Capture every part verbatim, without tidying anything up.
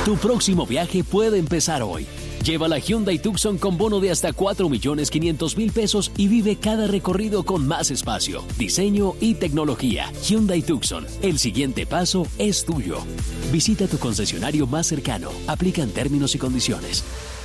Tu próximo viaje puede empezar hoy. Lleva la Hyundai Tucson con bono de hasta cuatro millones quinientos mil pesos y vive cada recorrido con más espacio, diseño y tecnología. Hyundai Tucson, el siguiente paso es tuyo. Visita tu concesionario más cercano. Aplican términos y condiciones.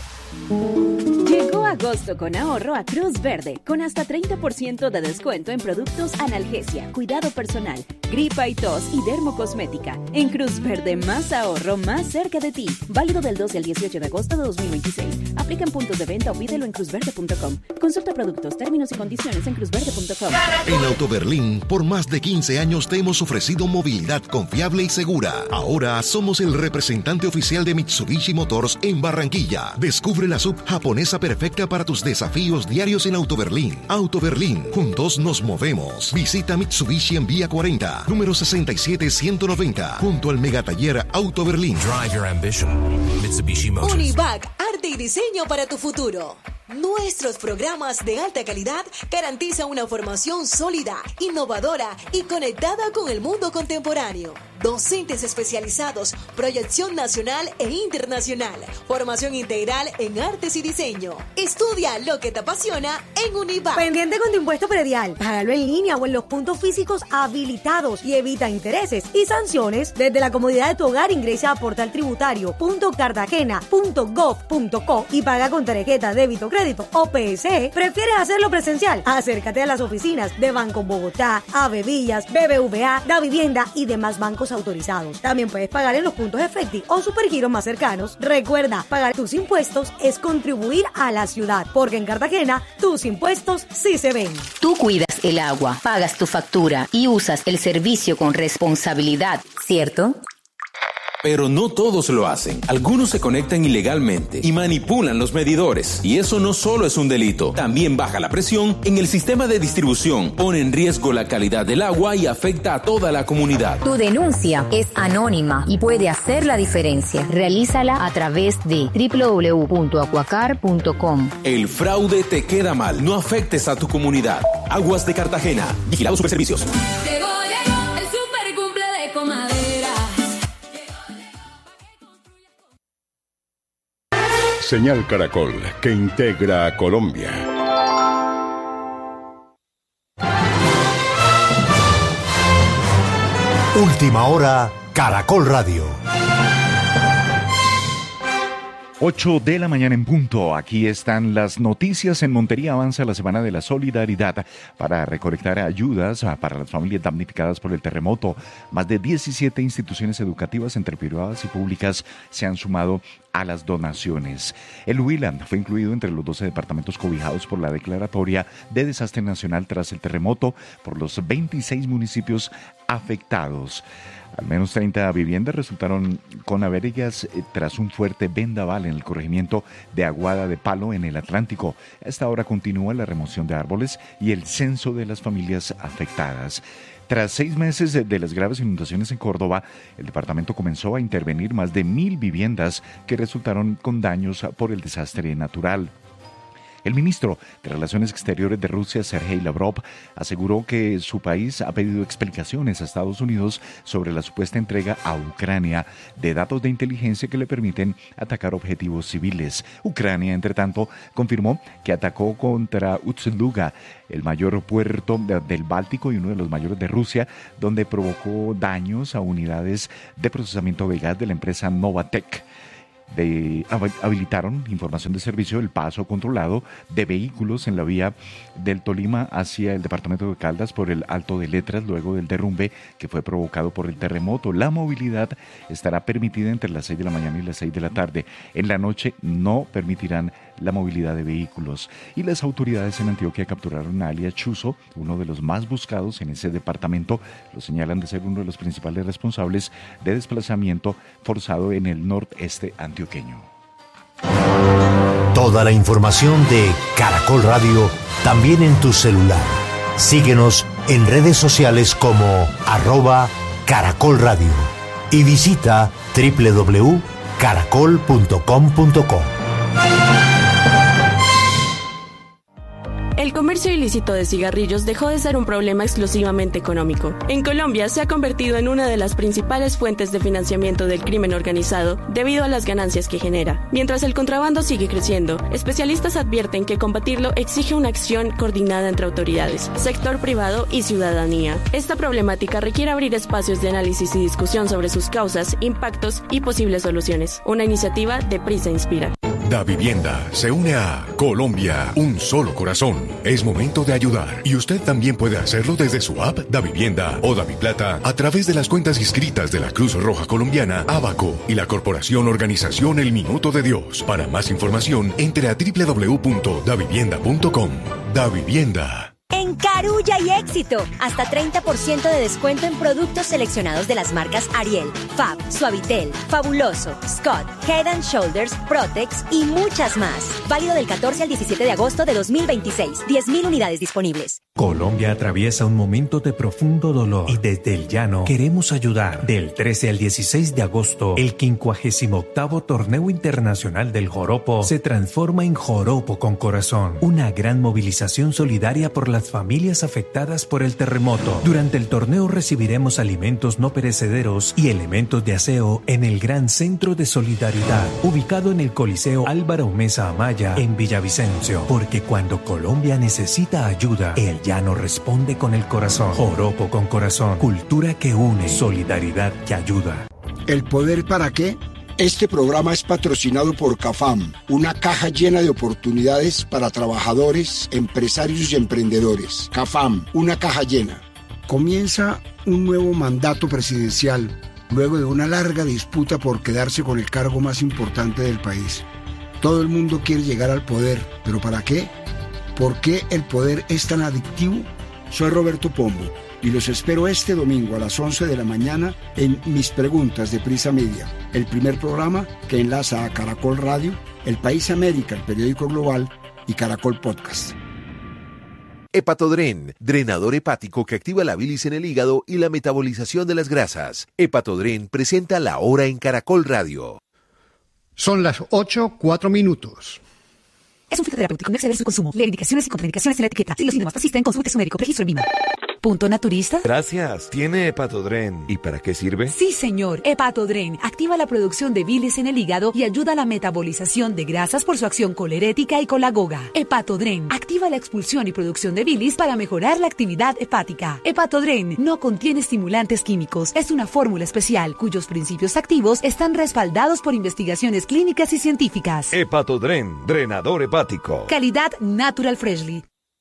Llegó agosto con ahorro a Cruz Verde, con hasta treinta por ciento de descuento en productos analgesia, cuidado personal, gripa y tos y dermocosmética. En Cruz Verde, más ahorro más cerca de ti. Válido del doce al dieciocho de agosto de dos mil veintiséis. Aplica en puntos de venta o pídelo en cruz verde punto com. Consulta productos, términos y condiciones en cruz verde punto com. En Auto Berlín, por más de quince años te hemos ofrecido movilidad confiable y segura. Ahora somos el representante oficial de Mitsubishi Motors en Barranquilla. Descubre la sub japonesa perfecta para tus desafíos diarios en Auto Berlín. Auto Berlín, juntos nos movemos. Visita Mitsubishi en Vía cuarenta, número sesenta y siete ciento noventa, junto al megataller Auto Berlín. Drive your ambition. Mitsubishi Motors. Univac, arte y diseño para tu futuro. Nuestros programas de alta calidad garantizan una formación sólida, innovadora y conectada con el mundo contemporáneo. Docentes especializados, proyección nacional e internacional, formación integral en artes y diseño. Estudia lo que te apasiona en Univac. Pendiente con tu impuesto predial, págalo en línea o en los puntos físicos habilitados y evita intereses y sanciones. Desde la comodidad de tu hogar ingresa a portal tributario punto cartagena punto gov punto co y paga con tarjeta débito crédito o P S E. ¿Prefieres hacerlo presencial? Acércate a las oficinas de Banco Bogotá, Avevillas, B B V A, Da Vivienda y demás bancos autorizados. También puedes pagar en los puntos Efecti o Supergiros más cercanos. Recuerda, pagar tus impuestos es contribuir a la ciudad, porque en Cartagena tus impuestos sí se ven. Tú cuidas el agua, pagas tu factura y usas el servicio con responsabilidad, ¿cierto? Pero no todos lo hacen. Algunos se conectan ilegalmente y manipulan los medidores. Y eso no solo es un delito, también baja la presión en el sistema de distribución, pone en riesgo la calidad del agua y afecta a toda la comunidad. Tu denuncia es anónima y puede hacer la diferencia. Realízala a través de doble u doble u doble u punto acuacar punto com. El fraude te queda mal. No afectes a tu comunidad. Aguas de Cartagena. Vigilado Superservicios. Llegó, llegó el super cumple de Comadera. Señal Caracol, que integra a Colombia. Última hora, Caracol Radio. ocho de la mañana en punto. Aquí están las noticias. En Montería avanza la Semana de la Solidaridad para recolectar ayudas para las familias damnificadas por el terremoto. Más de diecisiete instituciones educativas entre privadas y públicas se han sumado a las donaciones. El Huila fue incluido entre los doce departamentos cobijados por la declaratoria de desastre nacional tras el terremoto por los veintiséis municipios afectados. Al menos treinta viviendas resultaron con averías tras un fuerte vendaval en el corregimiento de Aguada de Palo en el Atlántico. A esta hora continúa la remoción de árboles y el censo de las familias afectadas. Tras seis meses de las graves inundaciones en Córdoba, el departamento comenzó a intervenir más de mil viviendas que resultaron con daños por el desastre natural. El ministro de Relaciones Exteriores de Rusia, Sergei Lavrov, aseguró que su país ha pedido explicaciones a Estados Unidos sobre la supuesta entrega a Ucrania de datos de inteligencia que le permiten atacar objetivos civiles. Ucrania, entre tanto, confirmó que atacó contra Ust-Luga, el mayor puerto del Báltico y uno de los mayores de Rusia, donde provocó daños a unidades de procesamiento de gas de la empresa Novatek. De, habilitaron información de servicio el paso controlado de vehículos en la vía del Tolima hacia el departamento de Caldas por el Alto de Letras luego del derrumbe que fue provocado por el terremoto. La movilidad estará permitida entre las seis de la mañana y las seis de la tarde. En la noche no permitirán la movilidad de vehículos. Y las autoridades en Antioquia capturaron a alias Chuzo, uno de los más buscados en ese departamento. Lo señalan de ser uno de los principales responsables de desplazamiento forzado en el noreste antioqueño. Toda la información de Caracol Radio también en tu celular. Síguenos en redes sociales como arroba Caracol Radio y visita doble u doble u doble u punto caracol punto com punto co. El comercio ilícito de cigarrillos dejó de ser un problema exclusivamente económico. En Colombia se ha convertido en una de las principales fuentes de financiamiento del crimen organizado debido a las ganancias que genera. Mientras el contrabando sigue creciendo, especialistas advierten que combatirlo exige una acción coordinada entre autoridades, sector privado y ciudadanía. Esta problemática requiere abrir espacios de análisis y discusión sobre sus causas, impactos y posibles soluciones. Una iniciativa de Prisa Inspira. Da Vivienda se une a Colombia, un solo corazón. Es momento de ayudar y usted también puede hacerlo desde su app Da Vivienda o Da Plata a través de las cuentas inscritas de la Cruz Roja Colombiana, Abaco y la Corporación Organización El Minuto de Dios. Para más información, entre a doble u doble u doble u punto da vivienda punto com. Da Vivienda. En Carulla y Éxito, hasta treinta por ciento de descuento en productos seleccionados de las marcas Ariel, Fab, Suavitel, Fabuloso, Scott, Head and Shoulders, Protex y muchas más. Válido del catorce al diecisiete de agosto de dos mil veintiséis. diez mil unidades disponibles. Colombia atraviesa un momento de profundo dolor y desde el llano queremos ayudar. Del trece al dieciséis de agosto, el quincuagésimo octavo Torneo Internacional del Joropo se transforma en Joropo con Corazón, una gran movilización solidaria por las familias afectadas por el terremoto. Durante el torneo recibiremos alimentos no perecederos y elementos de aseo en el Gran Centro de Solidaridad, ubicado en el Coliseo Álvaro Mesa Amaya en Villavicencio, porque cuando Colombia necesita ayuda, el llano responde con el corazón. Joropo con Corazón, cultura que une, solidaridad que ayuda. ¿El poder para qué? Este programa es patrocinado por CAFAM, una caja llena de oportunidades para trabajadores, empresarios y emprendedores. CAFAM, una caja llena. Comienza un nuevo mandato presidencial, luego de una larga disputa por quedarse con el cargo más importante del país. Todo el mundo quiere llegar al poder, ¿pero para qué? ¿Por qué el poder es tan adictivo? Soy Roberto Pombo y los espero este domingo a las once de la mañana en Mis Preguntas de Prisa Media, el primer programa que enlaza a Caracol Radio, El País América, el periódico global, y Caracol Podcast. Hepatodren, drenador hepático que activa la bilis en el hígado y la metabolización de las grasas. Hepatodren presenta La Hora en Caracol Radio. Son las ocho, cuatro minutos. Es un fitoterapéutico, no exceder su consumo. Lee indicaciones y contraindicaciones en la etiqueta. Si los síntomas persisten, consulte a su médico. Registro en Vima. ¿Punto naturista? Gracias. ¿Tiene Hepatodren? ¿Y para qué sirve? Sí, señor. Hepatodren activa la producción de bilis en el hígado y ayuda a la metabolización de grasas por su acción colerética y colagoga. Hepatodren activa la expulsión y producción de bilis para mejorar la actividad hepática. Hepatodren no contiene estimulantes químicos. Es una fórmula especial cuyos principios activos están respaldados por investigaciones clínicas y científicas. Hepatodren, drenador hepático. Calidad Natural Freshly.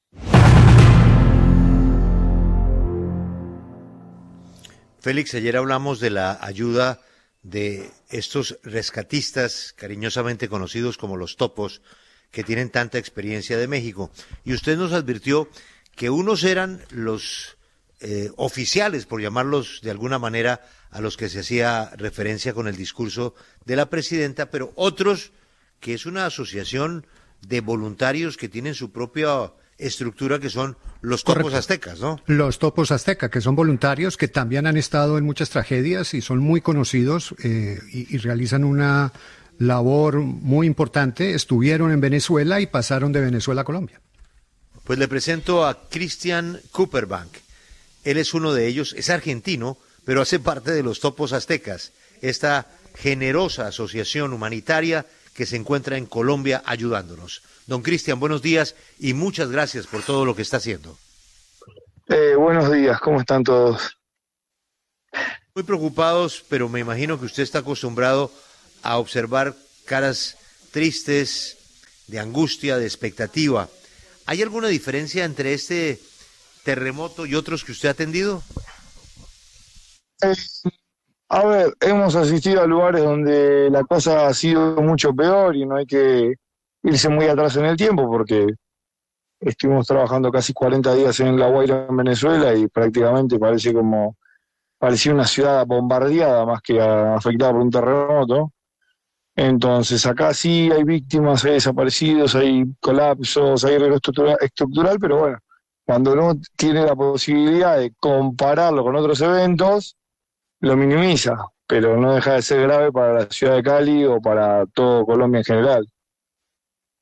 Félix, ayer hablamos de la ayuda de estos rescatistas cariñosamente conocidos como los topos, que tienen tanta experiencia de México. Y usted nos advirtió que unos eran los eh, oficiales, por llamarlos de alguna manera, a los que se hacía referencia con el discurso de la presidenta, pero otros, que es una asociación de voluntarios que tienen su propia estructura, que son los topos Correcto. aztecas, ¿no? Los topos aztecas, que son voluntarios que también han estado en muchas tragedias y son muy conocidos eh, y, y realizan una labor muy importante. Estuvieron en Venezuela y pasaron de Venezuela a Colombia. Pues le presento a Christian Cooperbank. Él es uno de ellos, es argentino, pero hace parte de los topos aztecas, esta generosa asociación humanitaria que se encuentra en Colombia ayudándonos. Don Cristian, buenos días y muchas gracias por todo lo que está haciendo. Eh, buenos días, ¿cómo están todos? Muy preocupados, pero me imagino que usted está acostumbrado a observar caras tristes, de angustia, de expectativa. ¿Hay alguna diferencia entre este terremoto y otros que usted ha atendido? Eh, a ver, hemos asistido a lugares donde la cosa ha sido mucho peor y no hay que irse muy atrás en el tiempo, porque estuvimos trabajando casi cuarenta días en La Guaira, en Venezuela, y prácticamente parece como parecía una ciudad bombardeada más que afectada por un terremoto. Entonces acá sí hay víctimas, hay desaparecidos, hay colapsos, hay arreglo estructural, estructural, pero bueno, cuando uno tiene la posibilidad de compararlo con otros eventos, lo minimiza, pero no deja de ser grave para la ciudad de Cali o para todo Colombia en general.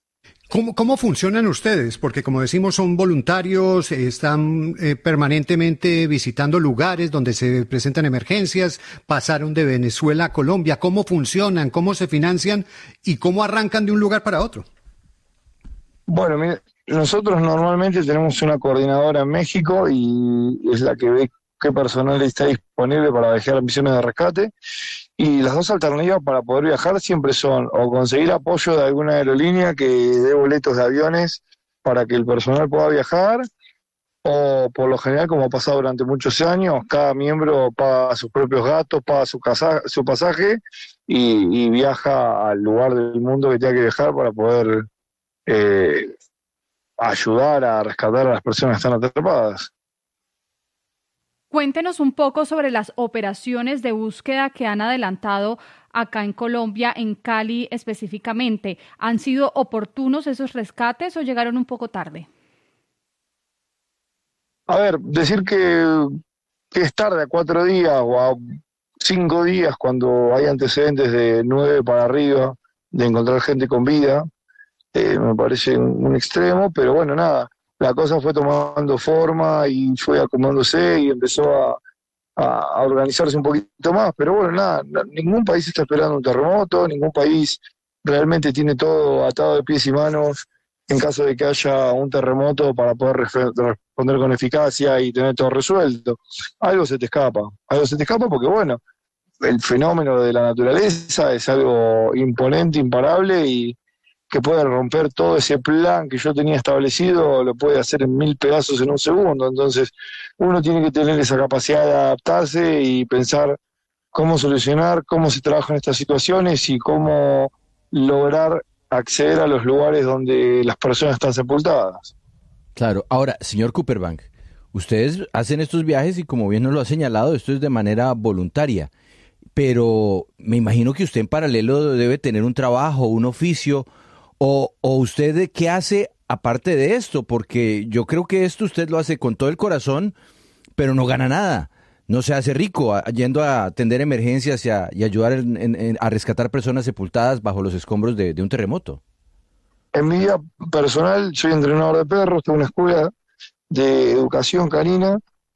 ¿Cómo, ¿Cómo funcionan ustedes? Porque como decimos, son voluntarios, están eh, permanentemente visitando lugares donde se presentan emergencias, pasaron de Venezuela a Colombia. ¿Cómo funcionan? ¿Cómo se financian? ¿Y cómo arrancan de un lugar para otro? Bueno, mire, nosotros normalmente tenemos una coordinadora en México y es la que ve qué personal está disponible para viajar a misiones de rescate. Y las dos alternativas para poder viajar siempre son o conseguir apoyo de alguna aerolínea que dé boletos de aviones para que el personal pueda viajar, o por lo general, como ha pasado durante muchos años, cada miembro paga sus propios gastos, paga su, casa, su pasaje y, y viaja al lugar del mundo que tenga que viajar para poder eh, ayudar a rescatar a las personas que están atrapadas. Cuéntenos un poco sobre las operaciones de búsqueda que han adelantado acá en Colombia, en Cali específicamente. ¿Han sido oportunos esos rescates o llegaron un poco tarde? A ver, decir que, que es tarde a cuatro días o a cinco días cuando hay antecedentes de nueve para arriba de encontrar gente con vida, eh, me parece un, un extremo, pero bueno, nada. La cosa fue tomando forma y fue acomodándose y empezó a, a, a organizarse un poquito más. Pero bueno, nada, ningún país está esperando un terremoto, ningún país realmente tiene todo atado de pies y manos en caso de que haya un terremoto para poder responder con eficacia y tener todo resuelto. Algo se te escapa, algo se te escapa porque bueno, el fenómeno de la naturaleza es algo imponente, imparable y que puede romper todo ese plan que yo tenía establecido, lo puede hacer en mil pedazos en un segundo. Entonces, uno tiene que tener esa capacidad de adaptarse y pensar cómo solucionar, cómo se trabaja en estas situaciones y cómo lograr acceder a los lugares donde las personas están sepultadas. Claro. Ahora, señor Cooperbank, ustedes hacen estos viajes y como bien nos lo ha señalado, esto es de manera voluntaria, pero me imagino que usted en paralelo debe tener un trabajo, un oficio. O, o usted, ¿qué hace aparte de esto? Porque yo creo que esto usted lo hace con todo el corazón, pero no gana nada. No se hace rico a, yendo a atender emergencias y a, y ayudar en, en, en, a rescatar personas sepultadas bajo los escombros de, de un terremoto. En mi vida personal, soy entrenador de perros, tengo una escuela de educación canina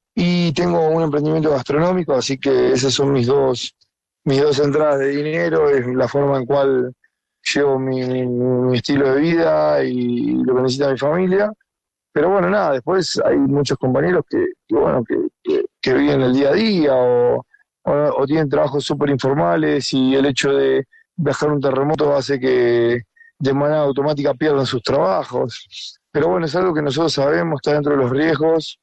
y tengo un emprendimiento gastronómico, así que esas son mis dos, mis dos entradas de dinero, es la forma en cual llevo mi, mi estilo de vida y lo que necesita mi familia. Pero bueno, nada, después hay muchos compañeros que, que bueno, que, que, que viven el día a día o, o, o tienen trabajos súper informales y el hecho de viajar un terremoto hace que de manera automática pierdan sus trabajos. Pero bueno, es algo que nosotros sabemos, está dentro de los riesgos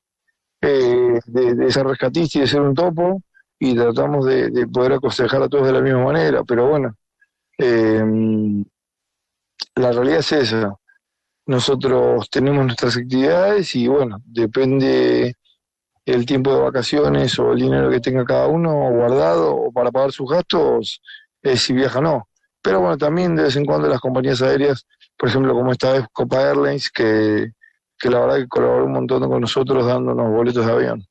eh, de, de ser rescatista y de ser un topo, y tratamos de, de poder aconsejar a todos de la misma manera. Pero bueno, Eh, la realidad es esa. Nosotros tenemos nuestras actividades y bueno, depende el tiempo de vacaciones o el dinero que tenga cada uno guardado o para pagar sus gastos, eh, si viaja o no. Pero bueno, también de vez en cuando las compañías aéreas, por ejemplo como esta vez Copa Airlines, que, que la verdad que colaboró un montón con nosotros dándonos boletos de avión.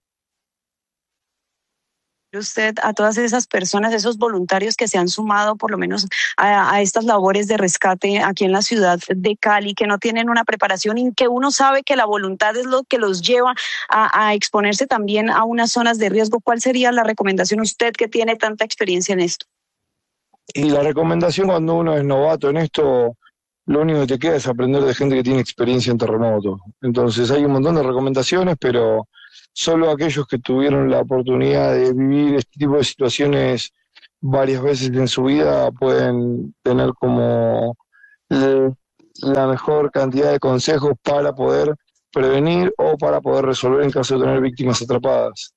Usted a todas esas personas, esos voluntarios que se han sumado por lo menos a, a estas labores de rescate aquí en la ciudad de Cali, que no tienen una preparación y que uno sabe que la voluntad es lo que los lleva a, a exponerse también a unas zonas de riesgo. ¿Cuál sería la recomendación usted que tiene tanta experiencia en esto? Y la recomendación cuando uno es novato en esto, lo único que te queda es aprender de gente que tiene experiencia en terremotos. Entonces hay un montón de recomendaciones, pero solo aquellos que tuvieron la oportunidad de vivir este tipo de situaciones varias veces en su vida pueden tener como la mejor cantidad de consejos para poder prevenir o para poder resolver en caso de tener víctimas atrapadas.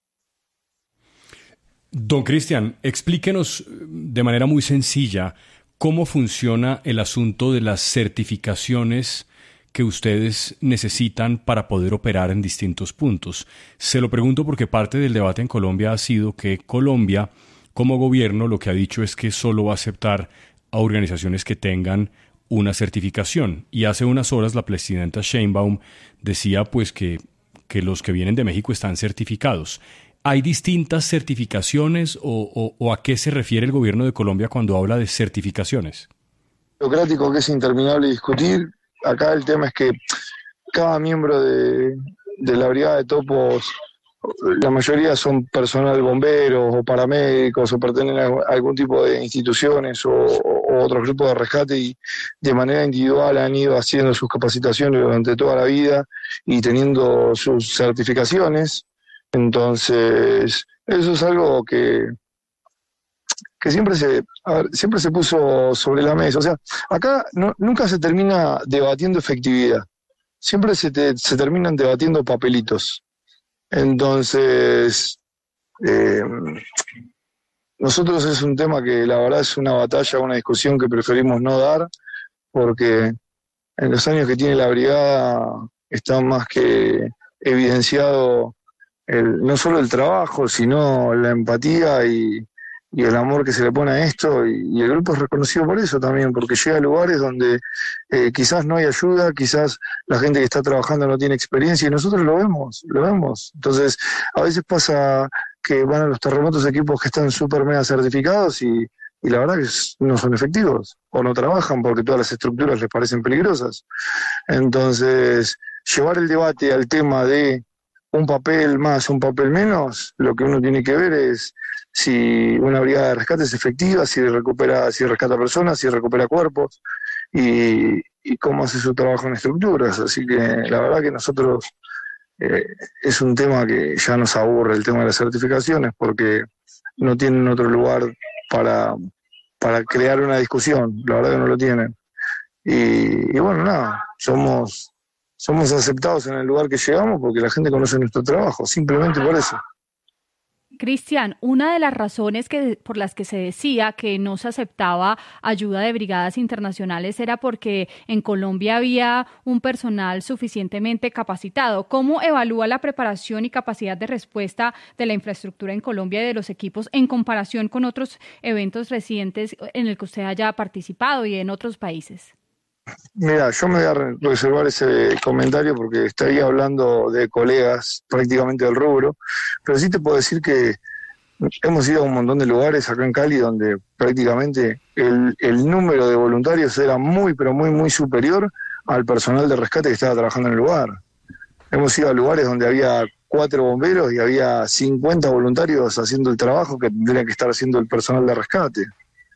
Don Cristian, explíquenos de manera muy sencilla cómo funciona el asunto de las certificaciones que ustedes necesitan para poder operar en distintos puntos. Se lo pregunto porque parte del debate en Colombia ha sido que Colombia, como gobierno, lo que ha dicho es que solo va a aceptar a organizaciones que tengan una certificación. Y hace unas horas la presidenta Sheinbaum decía pues que, que los que vienen de México están certificados. ¿Hay distintas certificaciones o, o, o a qué se refiere el gobierno de Colombia cuando habla de certificaciones? Burocrático que es interminable discutir. acá el tema es que cada miembro de, de la brigada de topos, la mayoría son personal bomberos o paramédicos o pertenecen a algún tipo de instituciones o, o otros grupos de rescate y de manera individual han ido haciendo sus capacitaciones durante toda la vida y teniendo sus certificaciones. Entonces, eso es algo que, que siempre se, a ver, siempre se puso sobre la mesa. O sea, acá no, nunca se termina debatiendo efectividad, siempre se, te, se terminan debatiendo papelitos. Entonces, eh, nosotros es un tema que la verdad es una batalla, una discusión que preferimos no dar, porque en los años que tiene la brigada está más que evidenciado el, no solo el trabajo, sino la empatía y, y el amor que se le pone a esto, y, y el grupo es reconocido por eso también, porque llega a lugares donde eh, quizás no hay ayuda, quizás la gente que está trabajando no tiene experiencia, y nosotros lo vemos, lo vemos. Entonces, a veces pasa que van a los terremotos equipos que están súper mega certificados y, y la verdad que no son efectivos, o no trabajan porque todas las estructuras les parecen peligrosas. Entonces, llevar el debate al tema de un papel más, un papel menos, lo que uno tiene que ver es si una brigada de rescate es efectiva, si recupera, si rescata personas, si recupera cuerpos y, y cómo hace su trabajo en estructuras. Así que la verdad que nosotros eh, es un tema que ya nos aburre, el tema de las certificaciones, porque no tienen otro lugar para, para crear una discusión, la verdad que no lo tienen. Y, y bueno, nada, somos, somos aceptados en el lugar que llegamos porque la gente conoce nuestro trabajo, simplemente por eso. Cristian, una de las razones que, por las que se decía que no se aceptaba ayuda de brigadas internacionales era porque en Colombia había un personal suficientemente capacitado. ¿Cómo evalúa la preparación y capacidad de respuesta de la infraestructura en Colombia y de los equipos en comparación con otros eventos recientes en el que usted haya participado y en otros países? Mira, yo me voy a reservar ese comentario porque estaría hablando de colegas prácticamente del rubro, pero sí te puedo decir que hemos ido a un montón de lugares acá en Cali donde prácticamente el, el número de voluntarios era muy, pero muy, muy superior al personal de rescate que estaba trabajando en el lugar. Hemos ido a lugares donde había cuatro bomberos y había cincuenta voluntarios haciendo el trabajo que tendría que estar haciendo el personal de rescate.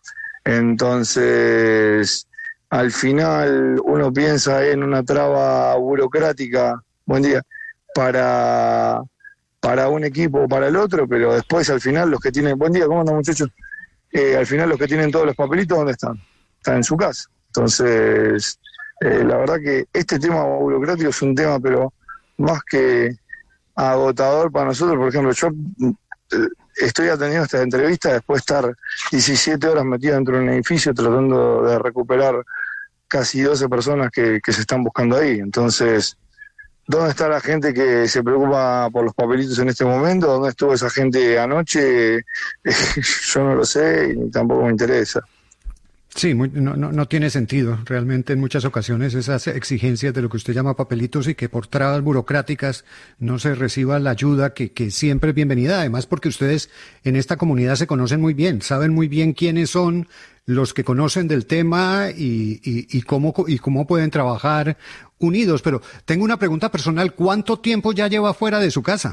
Entonces, al final uno piensa en una traba burocrática, buen día, para, para un equipo o para el otro, pero después al final los que tienen, buen día, ¿cómo andan muchachos? Eh, al final los que tienen todos los papelitos, ¿dónde están? Están en su casa. Entonces, eh, la verdad que este tema burocrático es un tema, pero más que agotador para nosotros. Por ejemplo, yo eh, estoy atendiendo esta entrevista después de estar diecisiete horas metido dentro de un edificio tratando de recuperar casi doce personas que, que se están buscando ahí. Entonces, ¿dónde está la gente que se preocupa por los papelitos en este momento? ¿Dónde estuvo esa gente anoche? Yo no lo sé y tampoco me interesa. Sí, muy, no, no, no tiene sentido realmente en muchas ocasiones esas exigencias de lo que usted llama papelitos y que por trabas burocráticas no se reciba la ayuda que, que siempre es bienvenida. Además, porque ustedes en esta comunidad se conocen muy bien, saben muy bien quiénes son los que conocen del tema y, y, y cómo y cómo pueden trabajar unidos. Pero tengo una pregunta personal: ¿cuánto tiempo ya lleva fuera de su casa?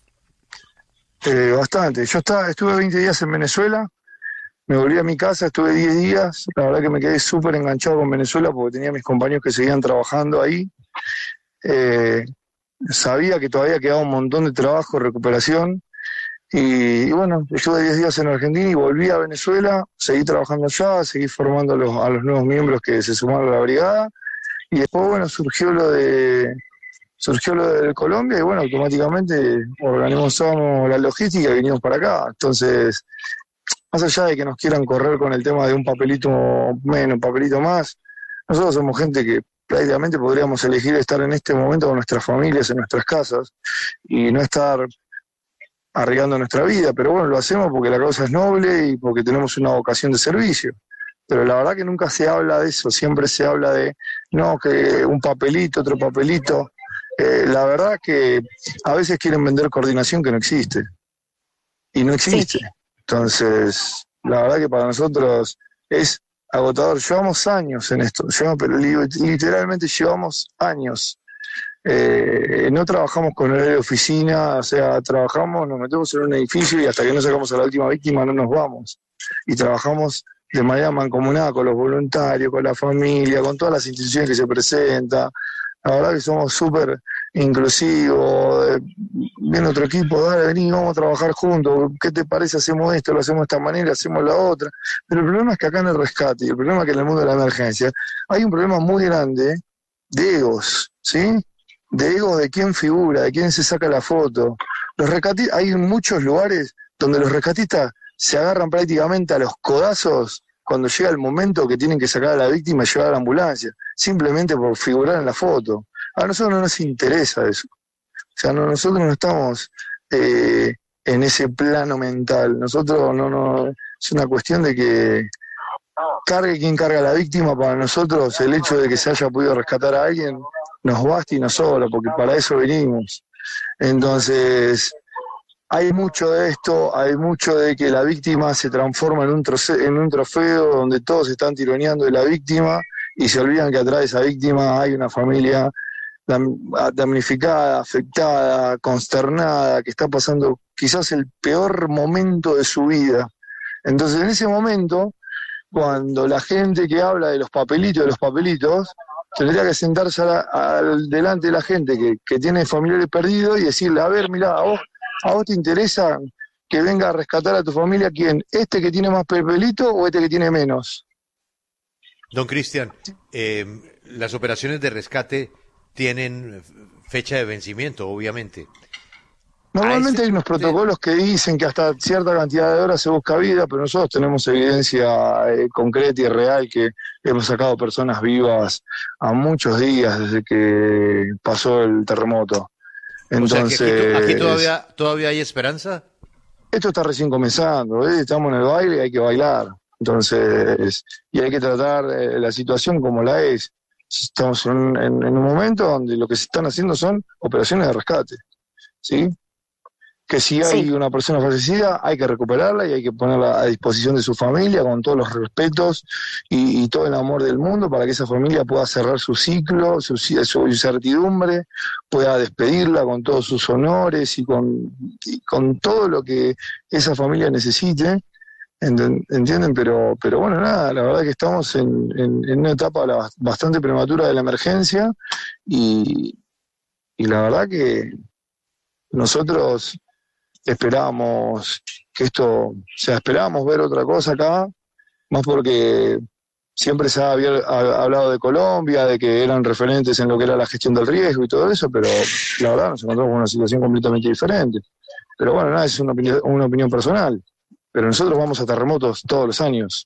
Eh, bastante. Yo estaba, estuve veinte días en Venezuela. Me volví a mi casa, estuve diez días, la verdad que me quedé súper enganchado con Venezuela porque tenía mis compañeros que seguían trabajando ahí. Eh, sabía que todavía quedaba un montón de trabajo, recuperación, y, y bueno, estuve diez días en Argentina y volví a Venezuela, seguí trabajando allá, seguí formando a los, a los nuevos miembros que se sumaron a la brigada, y después, bueno, surgió lo de surgió lo de Colombia, y bueno, automáticamente organizamos la logística y vinimos para acá. Entonces, más allá de que nos quieran correr con el tema de un papelito menos, un papelito más, nosotros somos gente que prácticamente podríamos elegir estar en este momento con nuestras familias, en nuestras casas, y no estar arriesgando nuestra vida. Pero bueno, lo hacemos porque la causa es noble y porque tenemos una vocación de servicio. Pero la verdad que nunca se habla de eso, siempre se habla de, no, que un papelito, otro papelito. Eh, la verdad que a veces quieren vender coordinación que no existe. Y no existe. Sí. Entonces, la verdad que para nosotros es agotador. Llevamos años en esto, llevamos, pero literalmente llevamos años. Eh, no trabajamos con horario de oficina, o sea, trabajamos, nos metemos en un edificio y hasta que no sacamos a la última víctima no nos vamos. Y trabajamos de manera mancomunada con los voluntarios, con la familia, con todas las instituciones que se presentan. La verdad que somos súper inclusivos. Eh, viene otro equipo, dale, vení, vamos a trabajar juntos. ¿Qué te parece? Hacemos esto, lo hacemos de esta manera, hacemos la otra. Pero el problema es que acá en el rescate, y el problema es que en el mundo de la emergencia, hay un problema muy grande de egos, ¿sí? De egos de quién figura, de quién se saca la foto. Los rescatistas, hay muchos lugares donde los rescatistas se agarran prácticamente a los codazos cuando llega el momento que tienen que sacar a la víctima y llevar a la ambulancia, simplemente por figurar en la foto. A nosotros no nos interesa eso. O sea, no, nosotros no estamos eh, en ese plano mental. Nosotros no, no, es una cuestión de que cargue quien carga a la víctima. Para nosotros el hecho de que se haya podido rescatar a alguien nos basta y nos sobra, porque para eso venimos. Entonces, hay mucho de esto, hay mucho de que la víctima se transforma en un, troce, en un trofeo donde todos están tironeando de la víctima y se olvidan que atrás de esa víctima hay una familia damnificada, afectada, consternada, que está pasando quizás el peor momento de su vida. Entonces, en ese momento, cuando la gente que habla de los papelitos, de los papelitos, tendría que sentarse a la, a, delante de la gente que, que tiene familiares perdidos y decirle, a ver, mirá, a vos, a vos te interesa que venga a rescatar a tu familia, ¿quién? ¿Este que tiene más papelito o este que tiene menos? Don Cristian, eh, las operaciones de rescate tienen fecha de vencimiento, obviamente. Normalmente hay unos protocolos que dicen que hasta cierta cantidad de horas se busca vida, pero nosotros tenemos evidencia eh, concreta y real que hemos sacado personas vivas a muchos días desde que pasó el terremoto. Entonces, o sea que aquí, aquí todavía, todavía hay esperanza. Esto está recién comenzando, ¿eh? Estamos en el baile y hay que bailar. Entonces, y hay que tratar eh, la situación como la es. Estamos en, en, en un momento donde lo que se están haciendo son operaciones de rescate, ¿sí? Que si hay sí. una persona fallecida, hay que recuperarla y hay que ponerla a disposición de su familia con todos los respetos y, y todo el amor del mundo para que esa familia pueda cerrar su ciclo, su, su incertidumbre, pueda despedirla con todos sus honores y con, y con todo lo que esa familia necesite. ¿Entienden? Pero, pero bueno, nada, la verdad que estamos en, en, en una etapa bastante prematura de la emergencia y, y la verdad que nosotros esperábamos que esto, o sea, esperábamos ver otra cosa acá, más porque siempre se ha hablado de Colombia, de que eran referentes en lo que era la gestión del riesgo y todo eso, pero la verdad nos encontramos con una situación completamente diferente. Pero bueno, nada, es una opinión, una opinión personal. Pero nosotros vamos a terremotos todos los años.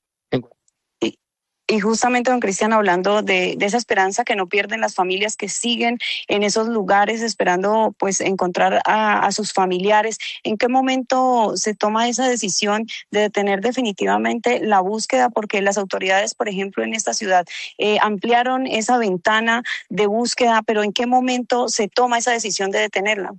Y, y justamente, don Cristian, hablando de, de esa esperanza que no pierden las familias que siguen en esos lugares esperando pues encontrar a, a sus familiares, ¿en qué momento se toma esa decisión de detener definitivamente la búsqueda? Porque las autoridades, por ejemplo, en esta ciudad eh, ampliaron esa ventana de búsqueda, pero ¿en qué momento se toma esa decisión de detenerla?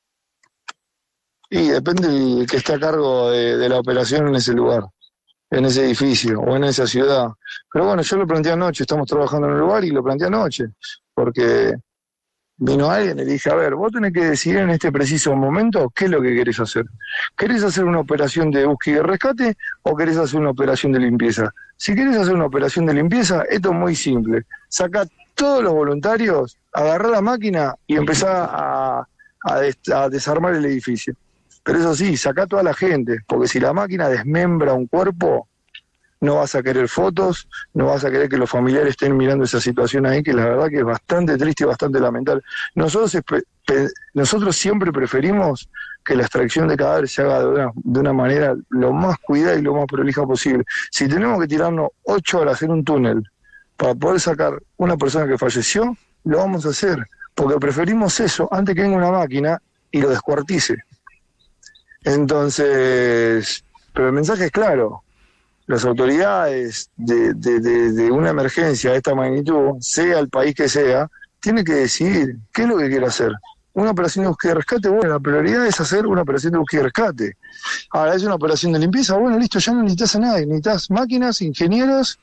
Y depende del que esté a cargo de, de la operación en ese lugar, en ese edificio o en esa ciudad. Pero bueno, yo lo planteé anoche, estamos trabajando en el lugar y lo planteé anoche, porque vino alguien y le dije, a ver, vos tenés que decidir en este preciso momento qué es lo que querés hacer. ¿Querés hacer una operación de búsqueda y rescate o querés hacer una operación de limpieza? Si querés hacer una operación de limpieza, esto es muy simple. Sacá todos los voluntarios, agarrá la máquina y empezá a, a, des, a desarmar el edificio. Pero eso sí, sacá a toda la gente, porque si la máquina desmembra un cuerpo, no vas a querer fotos, no vas a querer que los familiares estén mirando esa situación ahí, que la verdad que es bastante triste y bastante lamentable. Nosotros, nosotros siempre preferimos que la extracción de cadáveres se haga de una, de una manera lo más cuidada y lo más prolija posible. Si tenemos que tirarnos ocho horas en un túnel para poder sacar una persona que falleció, lo vamos a hacer, porque preferimos eso antes que venga una máquina y lo descuartice. Entonces, pero el mensaje es claro, las autoridades de, de, de, de una emergencia de esta magnitud, sea el país que sea, tienen que decidir qué es lo que quiere hacer. Una operación de búsqueda y rescate, bueno, la prioridad es hacer una operación de búsqueda y rescate. Ahora, es una operación de limpieza, bueno, listo, ya no necesitas a nadie, necesitas máquinas, ingenieros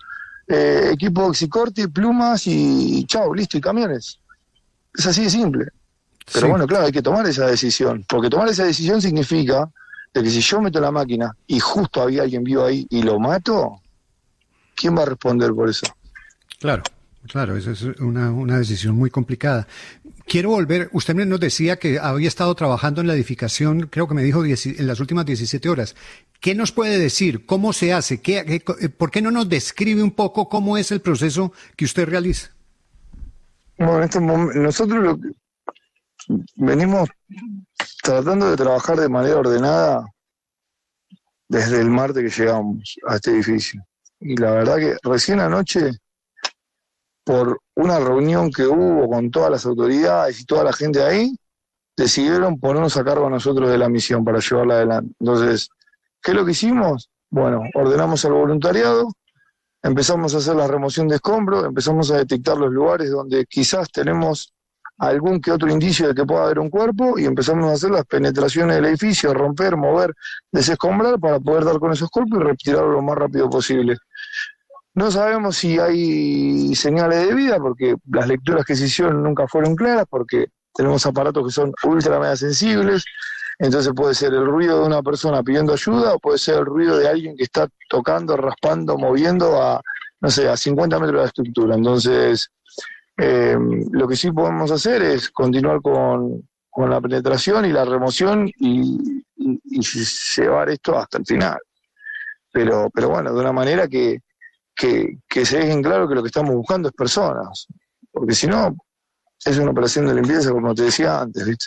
eh, equipo oxicorte, plumas y chao, listo, y camiones. Es así de simple. Pero Sí. bueno, claro, hay que tomar esa decisión, porque tomar esa decisión significa de que si yo meto la máquina y justo había alguien vivo ahí y lo mato, ¿quién va a responder por eso? Claro, claro, esa es una, una decisión muy complicada. Quiero volver, usted nos decía que había estado trabajando en la edificación, creo que me dijo diez, en las últimas diecisiete horas. ¿Qué nos puede decir? ¿Cómo se hace? ¿Qué, qué, ¿Por qué no nos describe un poco cómo es el proceso que usted realiza? Bueno, en este momento, nosotros lo que venimos tratando de trabajar de manera ordenada desde el martes que llegamos a este edificio. Y la verdad que recién anoche, por una reunión que hubo con todas las autoridades y toda la gente ahí, decidieron ponernos a cargo a nosotros de la misión para llevarla adelante. Entonces, ¿qué es lo que hicimos? Bueno, ordenamos al voluntariado, empezamos a hacer la remoción de escombros, empezamos a detectar los lugares donde quizás tenemos algún que otro indicio de que pueda haber un cuerpo y empezamos a hacer las penetraciones del edificio, romper, mover, desescombrar para poder dar con esos cuerpos y retirarlos lo más rápido posible. No sabemos si hay señales de vida porque las lecturas que se hicieron nunca fueron claras, porque tenemos aparatos que son ultra mega sensibles, entonces puede ser el ruido de una persona pidiendo ayuda o puede ser el ruido de alguien que está tocando, raspando, moviendo a, no sé, a cincuenta metros de la estructura. Entonces, eh, lo que sí podemos hacer es continuar con, con la penetración y la remoción y, y, y llevar esto hasta el final. Pero, pero bueno, de una manera que, que, que se dejen claro que lo que estamos buscando es personas, porque si no, es una operación de limpieza, como te decía antes, ¿viste?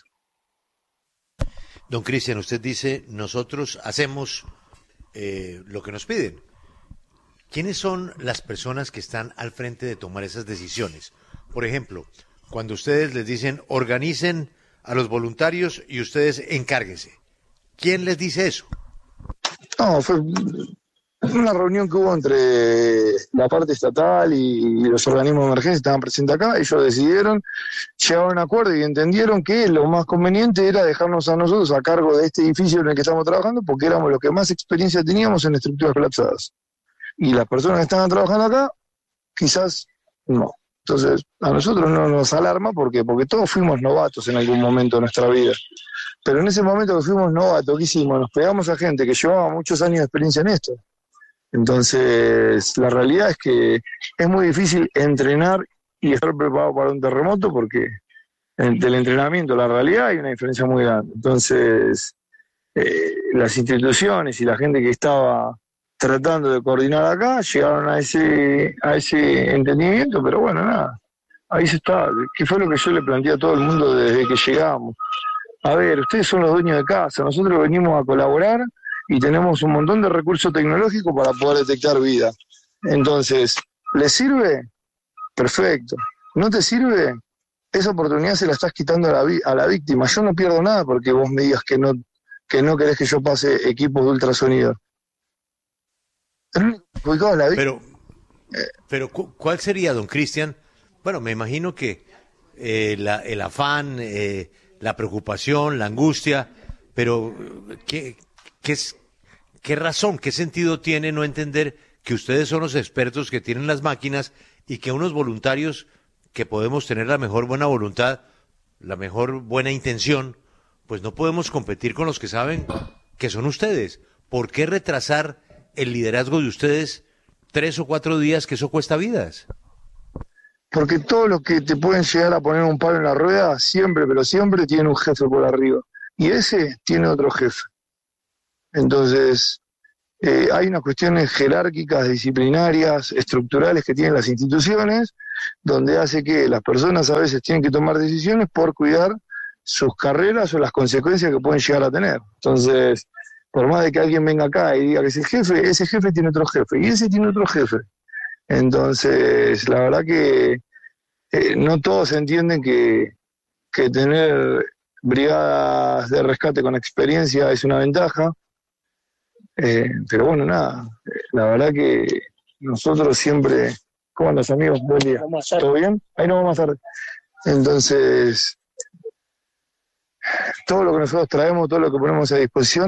Don Cristian, usted dice, nosotros hacemos eh, lo que nos piden. ¿Quiénes son las personas que están al frente de tomar esas decisiones? Por ejemplo, cuando ustedes les dicen, organicen a los voluntarios y ustedes encárguense. ¿Quién les dice eso? No, fue una reunión que hubo entre la parte estatal y los organismos de emergencia que estaban presentes acá. Ellos decidieron, llegaron a un acuerdo y entendieron que lo más conveniente era dejarnos a nosotros a cargo de este edificio en el que estamos trabajando porque éramos los que más experiencia teníamos en estructuras colapsadas. Y las personas que estaban trabajando acá, quizás no. Entonces, a nosotros no nos alarma porque porque todos fuimos novatos en algún momento de nuestra vida. Pero en ese momento que fuimos novatos, ¿qué hicimos? Nos pegamos a gente que llevaba muchos años de experiencia en esto. Entonces, la realidad es que es muy difícil entrenar y estar preparado para un terremoto porque entre el entrenamiento y la realidad hay una diferencia muy grande. Entonces, eh, las instituciones y la gente que estaba tratando de coordinar acá llegaron a ese a ese entendimiento, pero bueno, nada, ahí se está. ¿Qué fue lo que yo le planteé a todo el mundo desde que llegamos? A ver, ustedes son los dueños de casa, nosotros venimos a colaborar y tenemos un montón de recursos tecnológicos para poder detectar vida. Entonces, ¿les sirve? Perfecto. ¿No te sirve? Esa oportunidad se la estás quitando a la, vi- a la víctima. Yo no pierdo nada porque vos me digas que no, que no querés que yo pase equipos de ultrasonido. Pero, pero cu- ¿cuál sería, don Cristian? Bueno, me imagino que eh, la, el afán, eh, la preocupación, la angustia, pero ¿qué, qué, es, ¿qué razón, qué sentido tiene no entender que ustedes son los expertos que tienen las máquinas y que unos voluntarios que podemos tener la mejor buena voluntad, la mejor buena intención, pues no podemos competir con los que saben que son ustedes? ¿Por qué retrasar el liderazgo de ustedes tres o cuatro días, que eso cuesta vidas? Porque todo lo que te pueden llegar a poner un palo en la rueda, siempre, pero siempre tiene un jefe por arriba. Y ese tiene otro jefe. Entonces, eh, hay unas cuestiones jerárquicas, disciplinarias, estructurales que tienen las instituciones, donde hace que las personas a veces tienen que tomar decisiones por cuidar sus carreras o las consecuencias que pueden llegar a tener. Entonces, por más de que alguien venga acá y diga que es el jefe, ese jefe tiene otro jefe, y ese tiene otro jefe. Entonces, la verdad que eh, no todos entienden que, que tener brigadas de rescate con experiencia es una ventaja, eh, pero bueno, nada, la verdad que nosotros siempre... ¿Cómo andas, amigos? Buen día. ¿Todo bien? Ahí nos vamos a hacer. Entonces, todo lo que nosotros traemos, todo lo que ponemos a disposición,